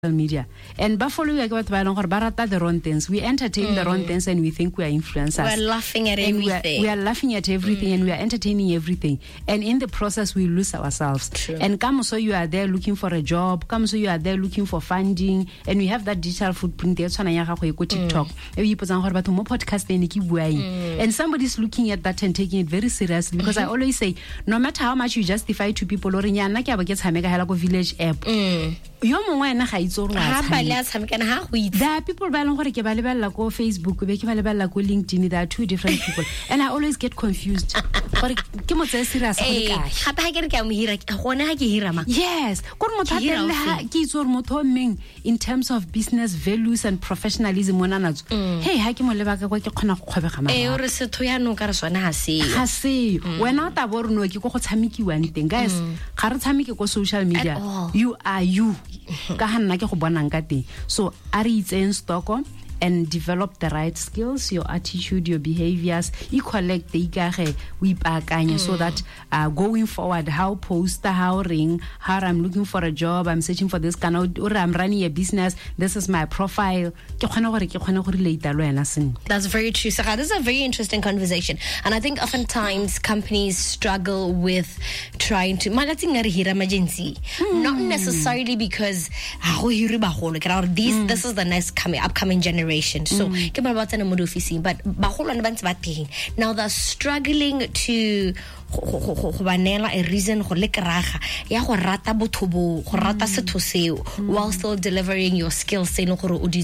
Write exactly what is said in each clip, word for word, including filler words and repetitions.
media and ba follow ya ke batho ba leng gore ba rata the wrong things. We entertain mm. the wrong things and we think we are influencers. We're laughing at and everything. We are, we are laughing at everything mm. and we are entertaining everything. And in the process, we lose ourselves. True. And come so you are there looking for a job. Come so you are there looking for funding. And we have that digital footprint there. So na ya go go TikTok. E you potsang gore batho mo podcast e ne ke buai. And somebody's looking at that and taking it very seriously because mm-hmm. I always say no matter how much you justify to people or nyana ke ba ke tshameka hela go village app. Mm. Yo mongwe ena ga itse gore wa tshameka. There are people ba leng gore ke ba lebella go Facebook be ke ba lebella go LinkedIn. There are two different people and I always get confused. Gore ke mo tse serious go le kae. Gape ha ke re ke a mo hira gone ha ke hira ma. Yes, gore motho a tella ha ke itse gore motho mmeng in terms of business values and professionalism mona natso. Hey ha ke mo lebaka go ke khona go kgwebega ma. Eh o re setho ya no ka re sona ha se. Ha se. Wena o ta bo re no ke go go tshamekiwang teng guys. Ga re tshameke go social media. You are you. Ka hanna ke go bonang ka teng. So are it's in stock and develop the right skills, your attitude, your behaviors, you collect the ikage we paakanye so that uh, going forward, how poster, how ring, how I'm looking for a job, I'm searching for this kind of, or I'm running a business, this is my profile. That's very true, Sarah. This is a very interesting conversation. And I think oftentimes companies struggle with trying to emergency. Hmm. Not necessarily because these, this is the next coming upcoming generation. So, mm. but now they're struggling to a reason while still delivering your skills. Now,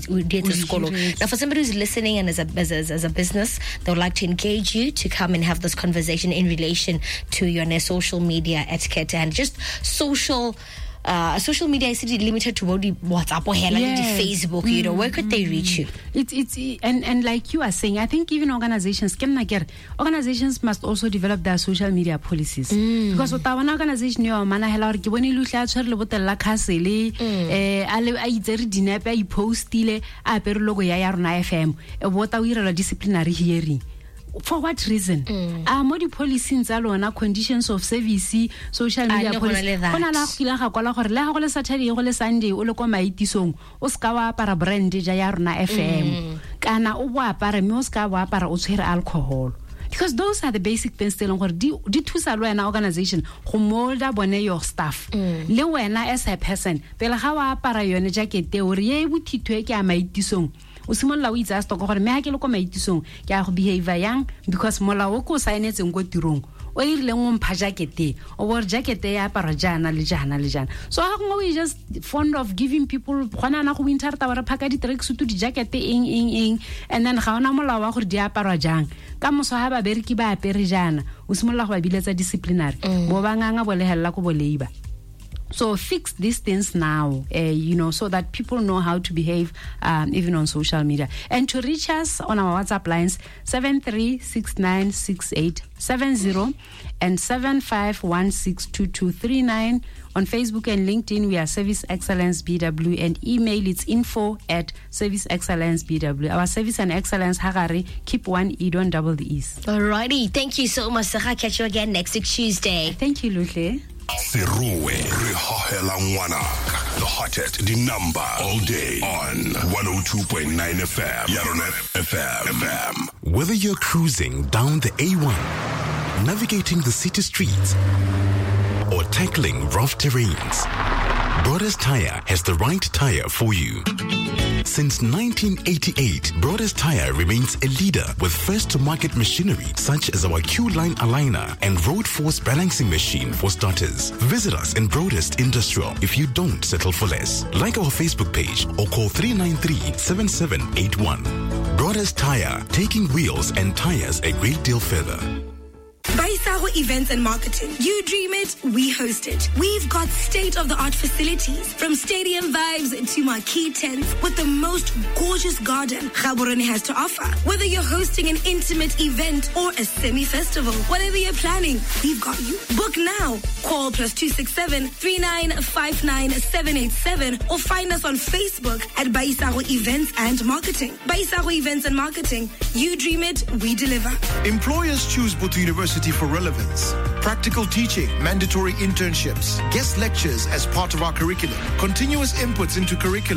for somebody who's listening and as a, as, a, as a business, they would like to engage you to come and have this conversation in relation to your social media etiquette and just social. Uh, social media is limited to WhatsApp or yes. Facebook. Mm-hmm. You know, where could they reach you? It's it's and and like you are saying, I think even organizations can get organizations must also develop their social media policies mm. because what one organization you mana hela re ke bone lu tla tshwere le botella khasele eh ale a itsere dinepe a postile a pere logo ya ya rona F M e bota o irela disciplinary hearing. For what reason? Mm. Uh, mo di policies tsa lona, conditions of service, social media policy. Kona la khila ga kwala gore le ga go le Saturday go le Sunday o le kwa maitisong o ska wa para brand ja ya rona F M kana o bo apara me o ska wa apara o tshwere alcohol. Because those are the basic things telling gore di di thusa le wena organization go molda bone your staff. Mm. Le wena as a person pele ga wa apara yone jacket e o re ye buthithwe ke a maitisong. O simolla o itsa stock gore me ha ke le ko maitisong ke a go behavior yang because mola o ko saenetseng go tirong o irile ngom pha jacket o bor jacket ya para jana le jana le jana. So ha go we just fond of giving people khona na go winter ta ba phaka di track suit di jacket eng eng eng and then ga ona mola wa gore di apara jang ka moso ha ba bereki ba apere jana o simolla go ba biletsa disciplinary bo ba nganga bo le hella ko bo leiba. So fix these things now, uh, you know, so that people know how to behave um, even on social media. And to reach us on our WhatsApp lines, seven three six nine six eight seven zero and seven five one six two two three nine. On Facebook and LinkedIn, we are Service Excellence B W, and email it's info at Service Excellence B W. Our Service and Excellence Hagari, keep one E, don't double the E's. Alrighty, thank you so much, Sarah. Catch you again next week Tuesday. Thank you, Lutle. Seruwe Rehahela Ngwanaka, the hottest, the number all day on one oh two point nine F M, Yarona F M. F M. Whether you're cruising down the A one, navigating the city streets, or tackling rough terrains, Brothers Tire has the right tire for you. Since nineteen eighty-eight, Brothers Tire remains a leader with first-to-market machinery such as our Q-Line aligner and Road Force balancing machine for starters. Visit us in Broadest Industrial if you don't settle for less. Like our Facebook page or call three nine three, seven seven eight one. Brothers Tire, taking wheels and tires a great deal further. Baisago Events and Marketing. You dream it, we host it. We've got state-of-the-art facilities, from stadium vibes to marquee tents with the most gorgeous garden Gaborone has to offer. Whether you're hosting an intimate event or a semi-festival, whatever you're planning, we've got you. Book now. Call plus two six seven, three nine five nine, seven eight seven or find us on Facebook at Baisago Events and Marketing. Baisago Events and Marketing. You dream it, we deliver. Employers choose Butu University for relevance elevens. Practical teaching, mandatory internships, guest lectures as part of our curriculum, continuous inputs into curriculum.